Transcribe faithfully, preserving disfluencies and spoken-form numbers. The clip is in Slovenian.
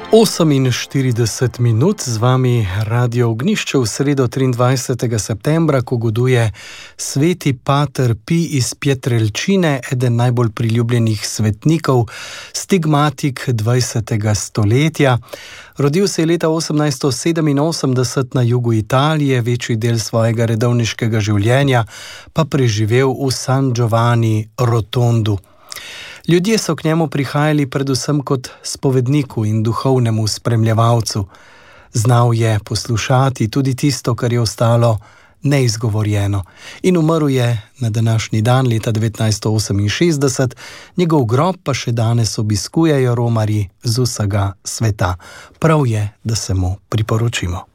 oseminštirideset minut z vami Radio Ognjišče v sredo triindvajsetega septembra, ko goduje sveti pater Pij iz Pietrelcine, eden najbolj priljubljenih svetnikov, stigmatik dvajsetega stoletja. Rodil se je leta osemnajststo sedeminosemdeset na jugu Italije, večji del svojega redovniškega življenja pa preživel v San Giovanni Rotondu. Ljudje so k njemu prihajali predvsem kot spovedniku in duhovnemu spremljevalcu. Znal je poslušati tudi tisto, kar je ostalo neizgovorjeno. In umrl je na današnji dan leta devetnajststo oseminšestdeset, njegov grob pa še danes obiskujejo romarji z vsega sveta. Prav je, da se mu priporočimo.